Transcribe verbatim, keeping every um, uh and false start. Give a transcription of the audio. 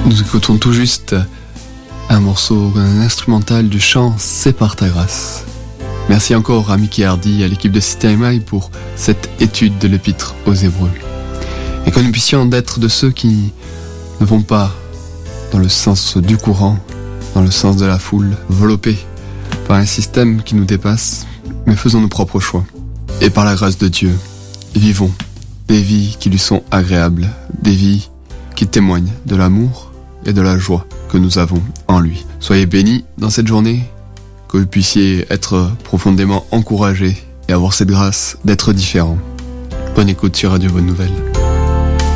Nous écoutons tout juste un morceau, un instrumental du chant C'est par ta grâce. Merci encore à Mickey Hardy et à l'équipe de Cité M I pour cette étude de l'épître aux Hébreux. Et que nous puissions être de ceux qui ne vont pas dans le sens du courant, dans le sens de la foule, enveloppés par un système qui nous dépasse, mais faisons nos propres choix. Et par la grâce de Dieu, vivons des vies qui lui sont agréables, des vies qui témoignent de l'amour et de la joie que nous avons en lui. Soyez bénis dans cette journée, que vous puissiez être profondément encouragés et avoir cette grâce d'être différents. Bonne écoute sur Radio Bonne Nouvelle.